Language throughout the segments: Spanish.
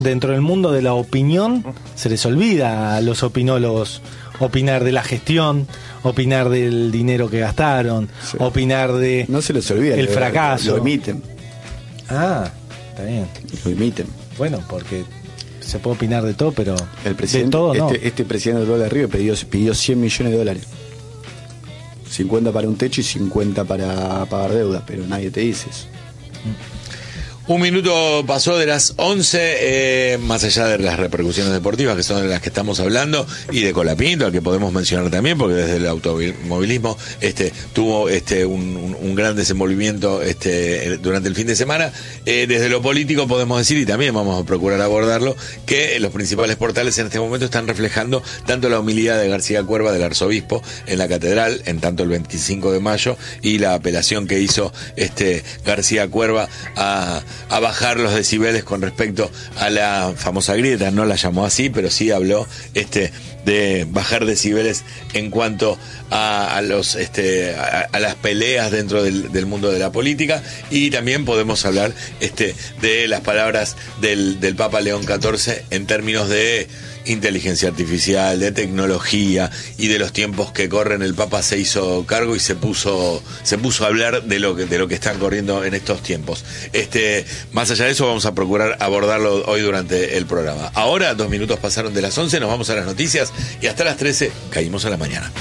Dentro del mundo de la opinión se les olvida a los opinólogos opinar de la gestión, opinar del dinero que gastaron, sí. Opinar de no se les olvida el fracaso. Lo emiten. Ah, está bien. Lo emiten. Bueno, porque se puede opinar de todo, pero el presidente, de todo no. Este presidente de Lola Río pidió $100 millones. 50 para un techo y 50 para pagar deudas, pero nadie te dice eso. Un minuto pasó de las 11, más allá de las repercusiones deportivas, que son de las que estamos hablando, y de Colapinto, al que podemos mencionar también, porque desde el automovilismo tuvo un gran desenvolvimiento durante el fin de semana. Desde lo político podemos decir, y también vamos a procurar abordarlo, que los principales portales en este momento están reflejando tanto la humildad de García Cuerva, del arzobispo, en la catedral, en tanto el 25 de mayo, y la apelación que hizo García Cuerva a bajar los decibeles con respecto a la famosa grieta. No la llamó así, pero sí habló de bajar decibeles en cuanto a las peleas dentro del mundo de la política. Y también podemos hablar de las palabras del Papa León XIV en términos de inteligencia artificial, de tecnología y de los tiempos que corren. El Papa se hizo cargo y se puso a hablar de lo que están corriendo en estos tiempos. Más allá de eso, vamos a procurar abordarlo hoy durante el programa. Ahora, 2 minutos pasaron de las 11, nos vamos a las noticias y hasta las 13 caímos a la mañana.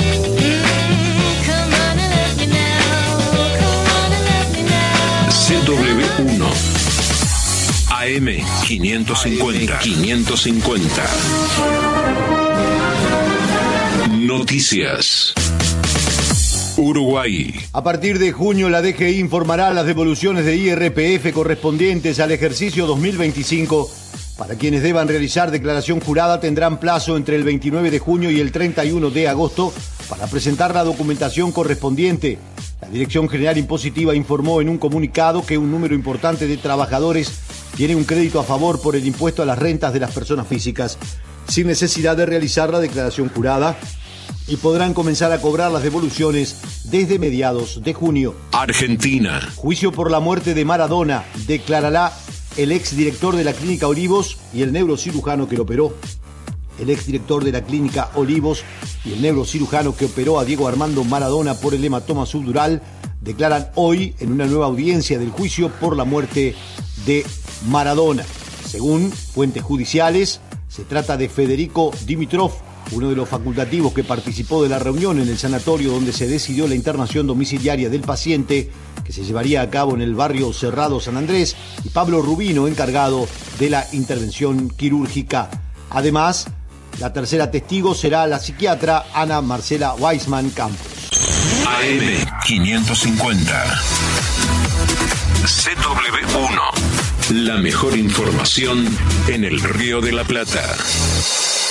CW1 AM 550. Noticias. Uruguay. A partir de junio, la DGI informará las devoluciones de IRPF correspondientes al ejercicio 2025. Para quienes deban realizar declaración jurada, tendrán plazo entre el 29 de junio y el 31 de agosto para presentar la documentación correspondiente. La Dirección General Impositiva informó en un comunicado que un número importante de trabajadores tiene un crédito a favor por el impuesto a las rentas de las personas físicas, sin necesidad de realizar la declaración jurada, y podrán comenzar a cobrar las devoluciones desde mediados de junio. Argentina. Juicio por la muerte de Maradona, declarará el exdirector de la Clínica Olivos y el neurocirujano que lo operó. El exdirector de la Clínica Olivos y el neurocirujano que operó a Diego Armando Maradona por el hematoma subdural declaran hoy en una nueva audiencia del juicio por la muerte de Maradona. Según fuentes judiciales, se trata de Federico Dimitrov, uno de los facultativos que participó de la reunión en el sanatorio donde se decidió la internación domiciliaria del paciente, que se llevaría a cabo en el barrio Cerrado San Andrés, y Pablo Rubino, encargado de la intervención quirúrgica. Además, la tercera testigo será la psiquiatra Ana Marcela Weisman Campos. AM 550. CW1. La mejor información en el Río de la Plata.